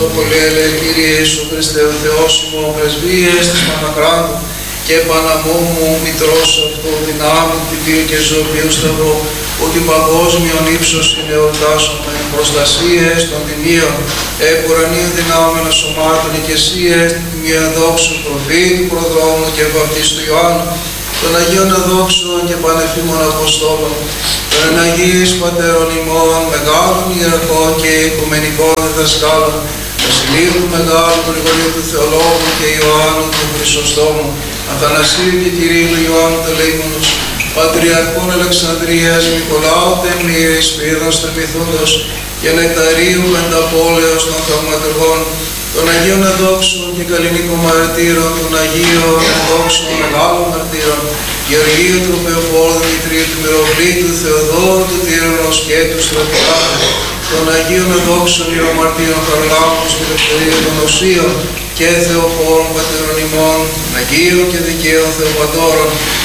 Πολύ ελεε Κύριε Ιησού Χριστέ ο Θεός ημών, πρεσβείες της Πανακράτου και Παναμόμου μητρός αυτού δυνάμου κτητήρ και ζωοποιού σταυρό, ότι παγκόσμιον ύψος είναι εορτάσουμε, προστασίες των τιμίων, επουρανίων δυνάμεων σωμάτων οικεσίες, τιμία δόξου προφήτου προδρόμου και βαπτίστου Ιωάννου, των Αγίων Αδόξων και Πανεφήμων Αποστόλων, των εναγίης Πατέρων ημών, μεγάλων ιεραρχών και οικουμενικών διδασκάλων, Βασιλείου του Μεγάλου, του Γρηγορίου του Θεολόγου και Ιωάννου του Χρυσοστόμου, Αθανασίου και Κυρίου Ιωάννου Τελεήμονος, Πατριαρχών Αλεξανδρίας, Νικολάου Τεμμύρης, Σπύρδος Τεμιθούντος και Νεκταρίου Πενταπόλεως των Θαυματουργών, των Αγίων Αδόξων και Καλλινίκων Μαρτύρων, των Αγίων Αδόξων Μεγάλων Μαρτύρων, Γεωργίου Τροπεοφόρου Δημητρίου του Μυροβλήτου, Θεοδόρου του Τύρονος και του Στρατιάτου, των Αγίων Αδόξων Ιερομαρτύρων Χαρλάμους και Ελευθερίου των Οσίων και Θεοφόρων Πατέρων ημών, των Αγίων και Δικαίων Θεοπαντώρων,